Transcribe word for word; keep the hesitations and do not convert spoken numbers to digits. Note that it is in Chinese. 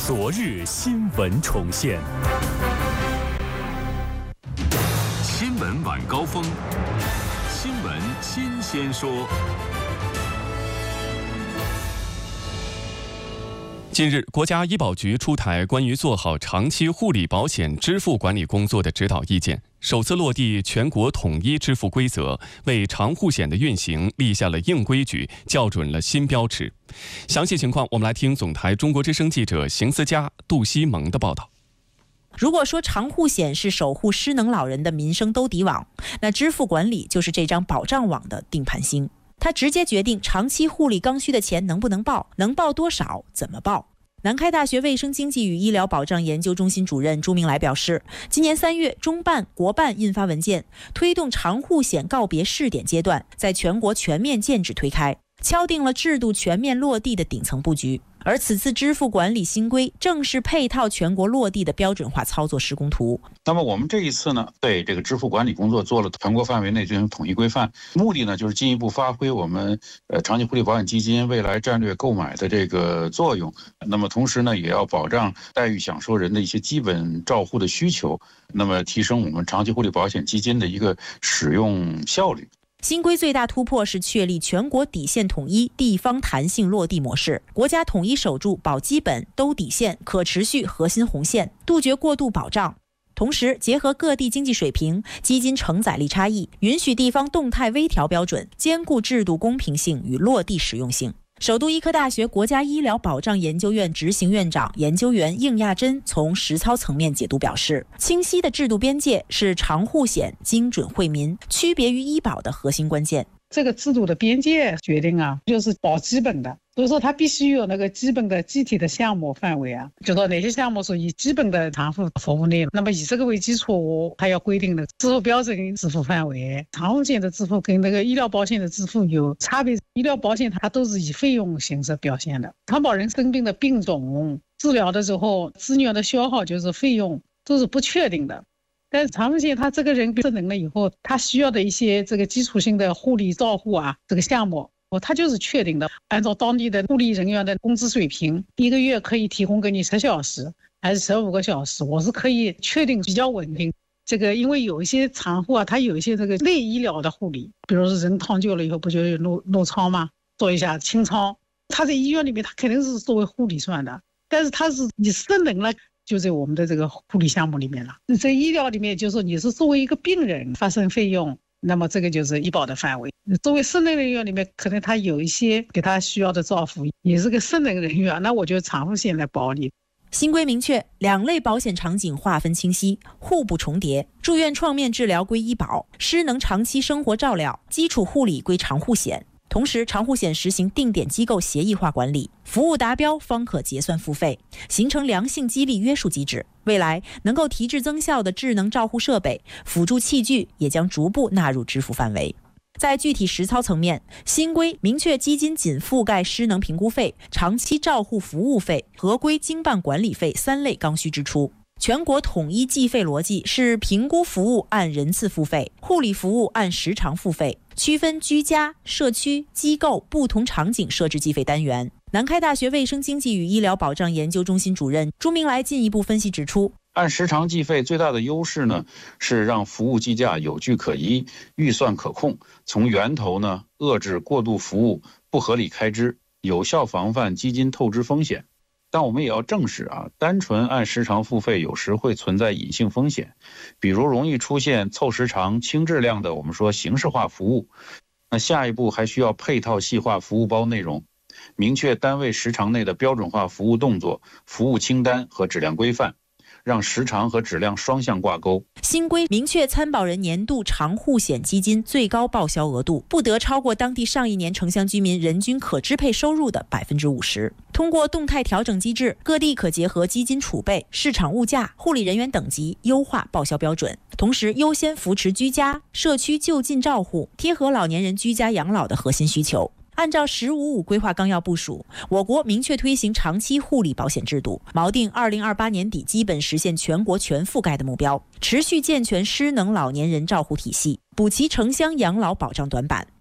昨日新闻重现。新闻晚高峰，新闻新鲜说。近日，国家医保局出台关于做好长期护理保险支付管理工作的指导意见，首次落地全国统一支付规则，为长护险的运行立下了硬规矩，校准了新标尺。详细情况，我们来听总台中国之声记者邢思佳、杜西蒙的报道。 如果说长护险是守护失能老人的民生兜底网，那支付管理就是这张保障网的定盘星。它直接决定长期护理刚需的钱能不能报，能报多少，怎么报。南开大学卫生经济与医疗保障研究中心主任朱明来表示，今年三月，中办、国办印发文件，推动长护险告别试点阶段，在全国全面建制推开，敲定了制度全面落地的顶层布局。而此次支付管理新规正是配套全国落地的标准化操作施工图。 那么我们这一次呢，对这个支付管理工作做了全国范围内进行统一规范，目的呢就是进一步发挥我们呃长期护理保险基金未来战略购买的这个作用。那么同时呢，也要保障待遇享受人的一些基本照护的需求，那么提升我们长期护理保险基金的一个使用效率。 新规最大突破是确立全国底线统一、地方弹性落地模式，国家统一守住保基本、兜底线、可持续核心红线，杜绝过度保障。同时，结合各地经济水平、基金承载力差异，允许地方动态微调标准，兼顾制度公平性与落地实用性。首都医科大学国家医疗保障研究院执行院长、研究员应亚珍从实操层面解读表示，清晰的制度边界是长护险精准惠民、区别于医保的核心关键。 这个制度的边界决定啊，就是保基本的，所以说它必须有那个基本的具体的项目范围啊，就说哪些项目是以基本的长护服务内容，那么以这个为基础，它要规定的支付标准跟支付范围。长护险的支付跟那个医疗保险的支付有差别，医疗保险它都是以费用形式表现的，长保人生病的病种、治疗的时候资源的消耗就是费用都是不确定的。但是长护险他这个人失能了以后，他需要的一些这个基础性的护理照护啊，这个项目它就是确定的，按照当地的护理人员的工资水平，一个月可以提供给你十小时还是十五个小时，我是可以确定比较稳定。这个因为有一些产护啊，它有一些这个类医疗的护理，比如说人烫旧了以后不就有弄弄疮吗？做一下清创，他在医院里面他肯定是作为护理算的，但是他是你失能了，就在我们的这个护理项目里面了。在医疗里面就是你是作为一个病人发生费用，那么这个就是医保的范围。作为失能人员里面，可能他有一些给他需要的照护，也是个失能人员，那我就长护险来保你。 新规明确，两类保险场景划分清晰，互不重叠。住院创面治疗归医保，失能长期生活照料、基础护理归长护险。同时，长护险实行定点机构协议化管理，服务达标方可结算付费，形成良性激励约束机制。未来能够提质增效的智能照护设备、辅助器具也将逐步纳入支付范围。在具体实操层面，新规明确基金仅覆盖失能评估费、长期照护服务费、合规经办管理费三类刚需支出。全国统一计费逻辑是评估服务按人次付费，护理服务按时长付费，区分居家、社区、机构不同场景设置计费单元。南开大学卫生经济与医疗保障研究中心主任朱明来进一步分析指出， 按时长计费最大的优势呢，是让服务计价有据可依，预算可控，从源头呢遏制过度服务、不合理开支，有效防范基金透支风险。但我们也要正视啊，单纯按时长付费有时会存在隐性风险，比如容易出现凑时长、轻质量的我们说形式化服务。那下一步还需要配套细化服务包内容，明确单位时长内的标准化服务动作、服务清单和质量规范，让时长和质量双向挂钩。 新规明确参保人年度长护险基金最高报销额度不得超过当地上一年城乡居民人均可支配收入的百分之五十。通过动态调整机制，各地可结合基金储备、市场物价、护理人员等级，优化报销标准。同时，优先扶持居家、社区就近照护，贴合老年人居家养老的核心需求。按照“十五五”规划纲要部署，我国明确推行长期护理保险制度，锚定二零二八年底基本实现全国全覆盖的目标，持续健全失能老年人照护体系，补齐城乡养老保障短板。